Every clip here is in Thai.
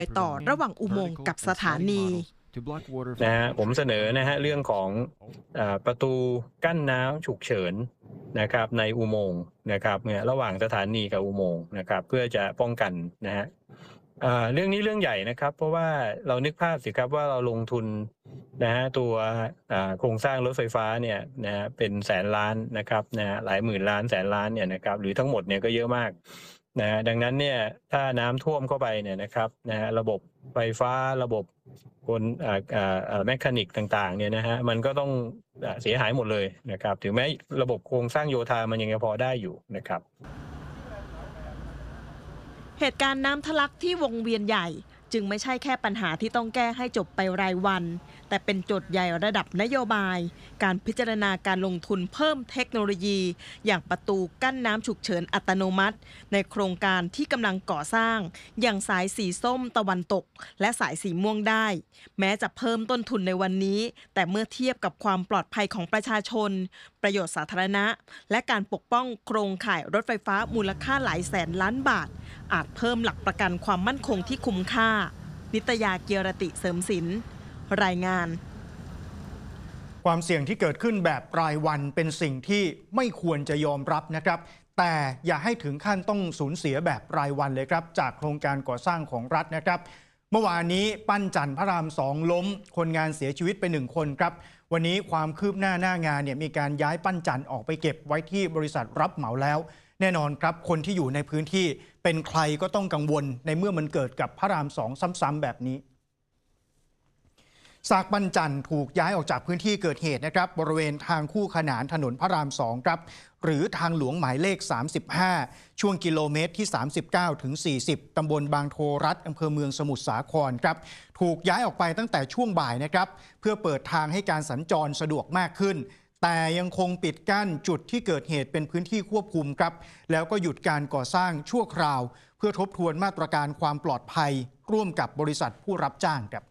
ต่อระหว่างอุโมงค์กับสถานีนะฮะผมเสนอนะฮะเรื่องของประตูกั้นน้ำฉุกเฉินนะครับในอุโมงค์นะครับเนี่ยระหว่างสถานีกับอุโมงค์นะครับเพื่อจะป้องกันนะฮะเรื่องนี้เรื่องใหญ่นะครับเพราะว่าเรานึกภาพสิครับว่าเราลงทุนนะฮะตัวโครงสร้างรถไฟฟ้าเนี่ยนะฮะเป็นแสนล้านนะครับนะฮะหลายหมื่นล้านแสนล้านเนี่ยนะครับหรือทั้งหมดเนี่ยก็เยอะมากนะฮะดังนั้นเนี่ยถ้าน้ำท่วมเข้าไปเนี่ยนะครับนะฮะระบบไฟฟ้าระบบคนแมคานิกต่างๆเนี่ยนะฮะมันก็ต้องเสียหายหมดเลยนะครับถึงแม้ระบบโครงสร้างโยธามันยังพอได้อยู่นะครับเหตุการณ์น้ำทะลักที่วงเวียนใหญ่จึงไม่ใช่แค่ปัญหาที่ต้องแก้ให้จบไปรายวันแต่เป็นโจทย์ใหญ่ระดับนโยบายการพิจารณาการลงทุนเพิ่มเทคโนโลยีอย่างประตูกั้นน้ำฉุกเฉินอัตโนมัติในโครงการที่กำลังก่อสร้างอย่างสายสีส้มตะวันตกและสายสีม่วงได้แม้จะเพิ่มต้นทุนในวันนี้แต่เมื่อเทียบกับความปลอดภัยของประชาชนประโยชน์สาธารณะและการปกป้องโครงข่ายรถไฟฟ้ามูลค่าหลายแสนล้านบาทอาจเพิ่มหลักประกันความมั่นคงที่คุ้มค่านิตยาเกียรติเสริมศิลป์รายงานความเสี่ยงที่เกิดขึ้นแบบรายวันเป็นสิ่งที่ไม่ควรจะยอมรับนะครับแต่อย่าให้ถึงขั้นต้องสูญเสียแบบรายวันเลยครับจากโครงการก่อสร้างของรัฐนะครับเมื่อวานนี้ปั้นจันทร์พระราม2ล้มคนงานเสียชีวิตไป1คนครับวันนี้ความคืบหน้างานเนี่ยมีการย้ายปั้นจันทร์ออกไปเก็บไว้ที่บริษัทรับเหมาแล้วแน่นอนครับคนที่อยู่ในพื้นที่เป็นใครก็ต้องกังวลในเมื่อมันเกิดกับพระราม2ซ้ำๆแบบนี้ซากปั้นจันทร์ถูกย้ายออกจากพื้นที่เกิดเหตุนะครับบริเวณทางคู่ขนานถนนพระราม2ครับหรือทางหลวงหมายเลข35ช่วงกิโลเมตรที่39ถึง40ตำบลบางโทรัฐอำเภอเมืองสมุทรสาครครับถูกย้ายออกไปตั้งแต่ช่วงบ่ายนะครับเพื่อเปิดทางให้การสัญจรสะดวกมากขึ้นแต่ยังคงปิดกั้นจุดที่เกิดเหตุเป็นพื้นที่ควบคุมครับแล้วก็หยุดการก่อสร้างชั่วคราวเพื่อทบทวนมาตรการความปลอดภัยร่วมกับบริษัทผู้รับจ้างครับ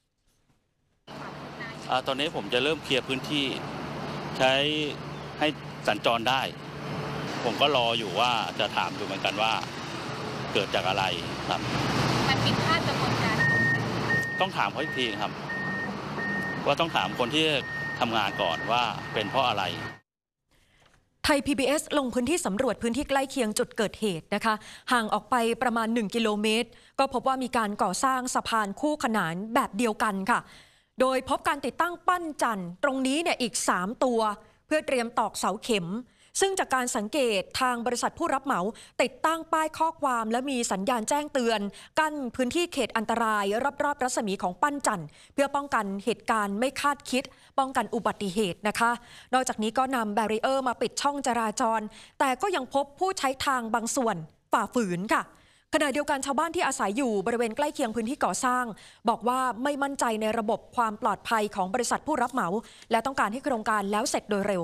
ตอนนี้ผมจะเริ่มเคลียร์พื้นที่ใช้ให้สัญจรได้ ผมก็รออยู่ว่าจะถามดูเหมือนกันว่าเกิดจากอะไรครับมันผิดพลาดกระบวนการต้องถามเขาอีกทีครับว่าต้องถามคนที่ทำงานก่อนว่าเป็นเพราะอะไรไทย PBS ลงพื้นที่สำรวจพื้นที่ใกล้เคียงจุดเกิดเหตุนะคะห่างออกไปประมาณ1กิโลเมตรก็พบว่ามีการก่อสร้างสะพานคู่ขนานแบบเดียวกันค่ะโดยพบการติดตั้งปั้นจันทร์ตรงนี้เนี่ยอีก3ตัวเพื่อเตรียมตอกเสาเข็มซึ่งจากการสังเกตทางบริษัทผู้รับเหมาติดตั้งป้ายข้อความและมีสัญญาณแจ้งเตือนกั้นพื้นที่เขตอันตรายรอบๆรัศมีของปั้นจันทร์เพื่อป้องกันเหตุการณ์ไม่คาดคิดป้องกันอุบัติเหตุนะคะนอกจากนี้ก็นำแบรีเออร์มาปิดช่องจราจรแต่ก็ยังพบผู้ใช้ทางบางส่วนฝ่าฝืนค่ะขณะเดียวกันชาวบ้านที่อาศัยอยู่บริเวณใกล้เคียงพื้นที่ก่อสร้างบอกว่าไม่มั่นใจในระบบความปลอดภัยของบริษัทผู้รับเหมาและต้องการให้โครงการแล้วเสร็จโดยเร็ว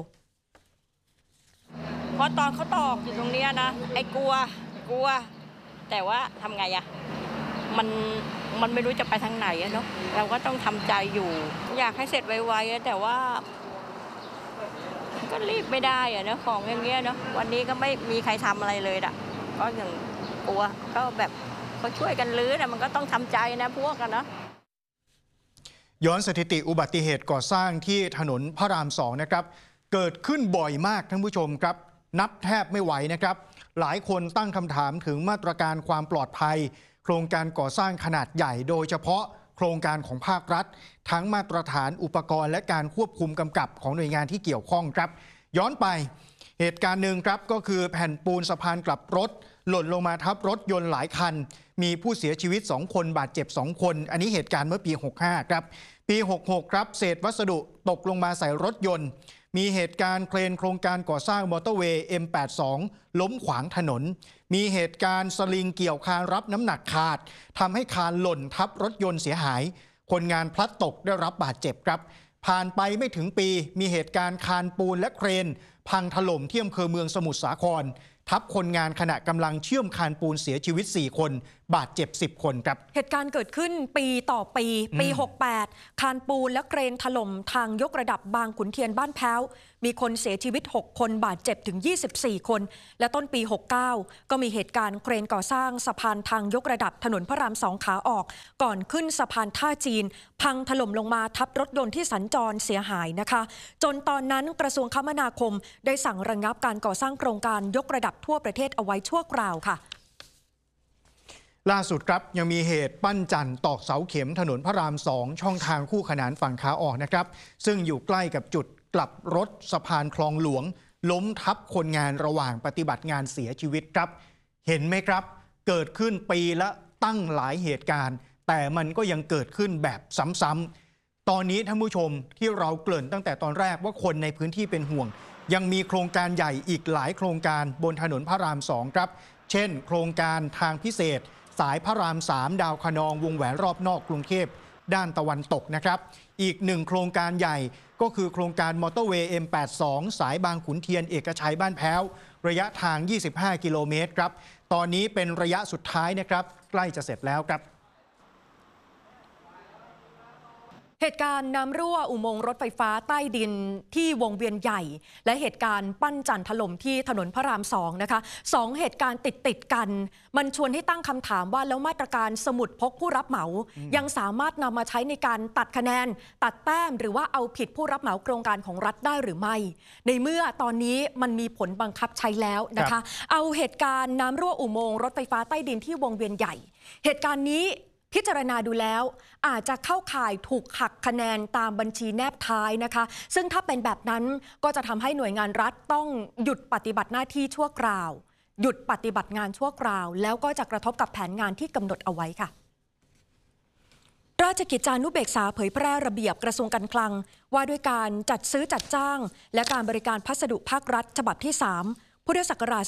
เพราะตอนเขาตอกอยู่ตรงนี้นะไอ้กลัวแต่ว่าทำไงอะมันไม่รู้จะไปทางไหนอะเนาะเราก็ต้องทำใจอยู่อยากให้เสร็จไวๆแต่ว่าก็รีบไม่ได้อะเนาะของอย่างเงี้ยเนาะวันนี้ก็ไม่มีใครทำอะไรเลยอะก็อย่างกลัวก็แบบเขาช่วยกันรื้อนะมันก็ต้องทำใจนะพวกกันนะย้อนสถิติอุบัติเหตุก่อสร้างที่ถนนพระราม2นะครับเกิดขึ้นบ่อยมากท่านผู้ชมครับนับแทบไม่ไหวนะครับหลายคนตั้งคำถามถึงมาตรการความปลอดภัยโครงการก่อสร้างขนาดใหญ่โดยเฉพาะโครงการของภาครัฐทั้งมาตรฐานอุปกรณ์และการควบคุมกำกับของหน่วยงานที่เกี่ยวข้องครับย้อนไปเหตุการณ์หนึ่งครับก็คือแผ่นปูนสะพานกลับรถหล่นลงมาทับรถยนต์หลายคันมีผู้เสียชีวิต2คนบาดเจ็บ2คนอันนี้เหตุการณ์เมื่อปี65ครับปี66ครับเศษวัสดุตกลงมาใส่รถยนต์มีเหตุการณ์เครนโครงการก่อสร้างมอเตอร์เวย์ M82 ล้มขวางถนนมีเหตุการณ์สลิงเกี่ยวคานรับน้ำหนักขาดทำให้คานหล่นทับรถยนต์เสียหายคนงานพลัดตกได้รับบาดเจ็บครับผ่านไปไม่ถึงปีมีเหตุการณ์คานปูนและเครนพังถล่มที่อำเภอเมืองสมุทรสาครทับคนงานขณะกำลังเชื่อมคานปูนเสียชีวิต4คนบาดเจ็บ10 คนครับเหตุการณ์เกิดขึ้นปีต่อปี68คานปูนและเครนถล่มทางยกระดับบางขุนเทียนบ้านแพ้วมีคนเสียชีวิต6คนบาดเจ็บถึง24คนและต้นปี69ก็มีเหตุการณ์เครนก่อสร้างสะพานทางยกระดับถนนพระราม2ขาออกก่อนขึ้นสะพานท่าจีนพังถล่มลงมาทับรถยนต์ที่สัญจรเสียหายนะคะจนตอนนั้นกระทรวงคมนาคมได้สั่งระงับการก่อสร้างโครงการยกระดับทั่วประเทศเอาไว้ชั่วคราวค่ะล่าสุดครับยังมีเหตุปั้นจันทร์ตอกเสาเข็มถนนพระราม2ช่องทางคู่ขนานฝั่งขาออกนะครับซึ่งอยู่ใกล้กับจุดกลับรถสะพานคลองหลวงล้มทับคนงานระหว่างปฏิบัติงานเสียชีวิตครับเห็นไหมครับเกิดขึ้นปีละตั้งหลายเหตุการณ์แต่มันก็ยังเกิดขึ้นแบบซ้ำๆตอนนี้ท่านผู้ชมที่เราเกริ่นตั้งแต่ตอนแรกว่าคนในพื้นที่เป็นห่วงยังมีโครงการใหญ่อีกหลายโครงการบนถนนพระราม2ครับเช่นโครงการทางพิเศษสายพระราม3ดาวคะนองวงแหวนรอบนอกกรุงเทพด้านตะวันตกนะครับอีก1โครงการใหญ่ก็คือโครงการมอเตอร์เวย์ M82 สายบางขุนเทียนเอกชัยบ้านแพ้วระยะทาง25 กิโลเมตรครับตอนนี้เป็นระยะสุดท้ายนะครับใกล้จะเสร็จแล้วครับเหตุการณ์น้ำรั่วอุโมงค์รถไฟฟ้าใต้ดินที่วงเวียนใหญ่และเหตุการณ์ปั้นจันทร์ถล่มที่ถนนพระราม2นะคะ2เหตุการณ์ติดกันมันชวนให้ตั้งคำถามว่าแล้วมาตรการสมุดพกผู้รับเหมายังสามารถนำมาใช้ในการตัดคะแนนตัดแต้มหรือว่าเอาผิดผู้รับเหมาโครงการของรัฐได้หรือไม่ในเมื่อตอนนี้มันมีผลบังคับใช้แล้วนะคะเอาเหตุการณ์น้ำรั่วอุโมงค์รถไฟฟ้าใต้ดินที่วงเวียนใหญ่เหตุการณ์นี้พิจารณาดูแล้วอาจจะเข้าข่ายถูกหักคะแนนตามบัญชีแนบท้ายนะคะซึ่งถ้าเป็นแบบนั้นก็จะทำให้หน่วยงานรัฐต้องหยุดปฏิบัติหน้าที่ชั่วคราวหยุดปฏิบัติงานชั่วคราวแล้วก็จะกระทบกับแผนงานที่กำหนดเอาไว้ค่ะราชกิจจานุเบกษาเผยแพร่ระเบียบกระทรวงการคลังว่าด้วยการจัดซื้อจัดจ้างและการบริการพัสดุภาครัฐฉบับที่3พุทธศักราช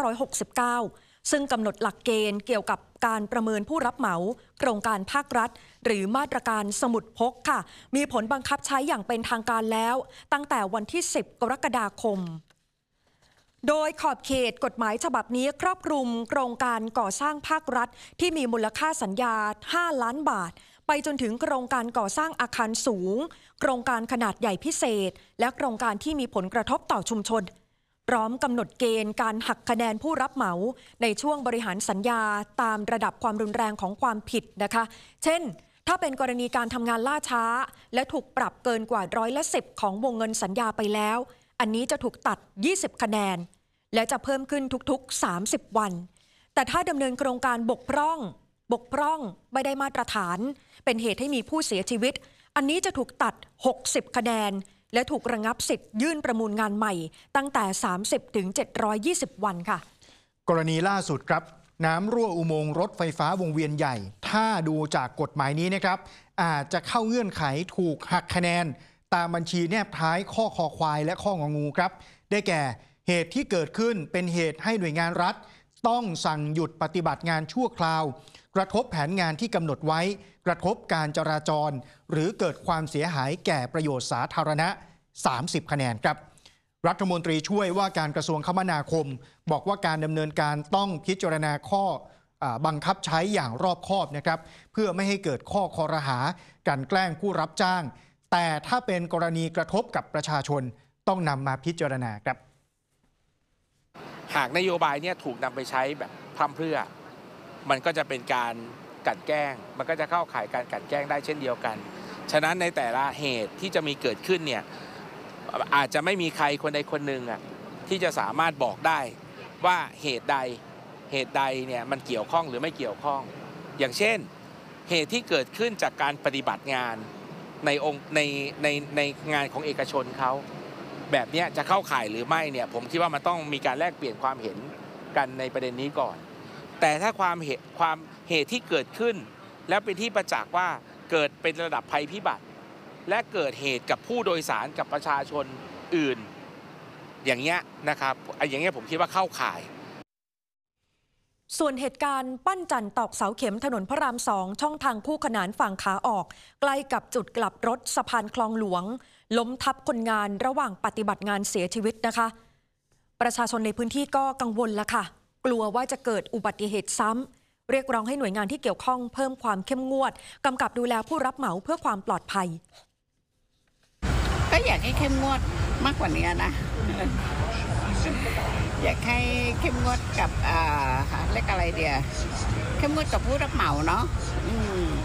2569ซึ่งกำหนดหลักเกณฑ์เกี่ยวกับการประเมินผู้รับเหมาโครงการภาครัฐหรือมาตรการสมุดพกค่ะมีผลบังคับใช้อย่างเป็นทางการแล้วตั้งแต่วันที่10 กรกฎาคมโดยขอบเขตกฎหมายฉบับนี้ครอบคลุมโครงการก่อสร้างภาครัฐที่มีมูลค่าสัญญา5 ล้านบาทไปจนถึงโครงการก่อสร้างอาคารสูงโครงการขนาดใหญ่พิเศษและโครงการที่มีผลกระทบต่อชุมชนพร้อมกำหนดเกณฑ์การหักคะแนนผู้รับเหมาในช่วงบริหารสัญญาตามระดับความรุนแรงของความผิดนะคะเช่นถ้าเป็นกรณีการทำงานล่าช้าและถูกปรับเกินกว่า10%ของวงเงินสัญญาไปแล้วอันนี้จะถูกตัด20คะแนนและจะเพิ่มขึ้นทุกๆ30วันแต่ถ้าดำเนินโครงการบกพร่องไม่ได้มาตรฐานเป็นเหตุให้มีผู้เสียชีวิตอันนี้จะถูกตัด60คะแนนและถูกระงับสิทธิ์ยื่นประมูลงานใหม่ตั้งแต่30 ถึง 720 วันค่ะกรณีล่าสุดครับน้ำรั่วอุโมงค์รถไฟฟ้าวงเวียนใหญ่ถ้าดูจากกฎหมายนี้นะครับอาจจะเข้าเงื่อนไขถูกหักคะแนนตามบัญชีแนบท้ายข้อคอควายและข้ององูครับได้แก่เหตุที่เกิดขึ้นเป็นเหตุให้หน่วยงานรัฐต้องสั่งหยุดปฏิบัติงานชั่วคราวกระทบแผนงานที่กำหนดไว้กระทบการจราจรหรือเกิดความเสียหายแก่ประโยชน์สาธารณะ30คะแนนครับรัฐมนตรีช่วยว่าการกระทรวงคมนาคมบอกว่าการดำเนินการต้องพิจารณาข้อบังคับใช้อย่างรอบคอบนะครับเพื่อไม่ให้เกิดข้อคอรหาการแกล้งผู้รับจ้างแต่ถ้าเป็นกรณีกระทบกับประชาชนต้องนำมาพิจารณาครับหากนโยบายเนี่ยถูกนำไปใช้แบบพร่ำเพรื่อมันก็จะเป็นการกลั่นแกล้งมันก็จะเข้าข่ายการกลั่นแกล้งได้เช่นเดียวกันฉะนั้นในแต่ละเหตุที่จะมีเกิดขึ้นเนี่ยอาจจะไม่มีใครคนใดคนหนึ่งที่จะสามารถบอกได้ว่าเหตุใดเนี่ยมันเกี่ยวข้องหรือไม่เกี่ยวข้องอย่างเช่นเหตุที่เกิดขึ้นจากการปฏิบัติงานในงานของเอกชนเขาแบบนี้จะเข้าข่ายหรือไม่เนี่ยผมคิดว่ามันต้องมีการแลกเปลี่ยนความเห็นกันในประเด็นนี้ก่อนแต่ถ้าความเหตุที่เกิดขึ้นแล้วเป็นที่ประจักษ์ว่าเกิดเป็นระดับภัยพิบัติและเกิดเหตุกับผู้โดยสารกับประชาชนอื่นอย่างเงี้ยนะครับอย่างเงี้ยผมคิดว่าเข้าข่ายส่วนเหตุการณ์ปั้นจันทร์ตอกเสาเข็มถนนพระราม2ช่องทางคู่ขนานฝั่งขาออกใกล้กับจุดกลับรถสะพานคลองหลวงล้มทับคนงานระหว่างปฏิบัติงานเสียชีวิตนะคะประชาชนในพื้นที่ก็กังวลละค่ะกลัวว่าจะเกิดอุบัติเหตุซ้เรียกร้องให้หน่วยงานที่เกี่ยวข้องเพิ่มความเข้มงวดกำกับดูแลผู้รับเหมาเพื่อความปลอดภัยก็อยากให้เข้มงวดมากกว่านี้นะอยากให้เข้มงวดกับเรียกอะไรเดียเข้มงวดกับผู้รับเหมาเนาะ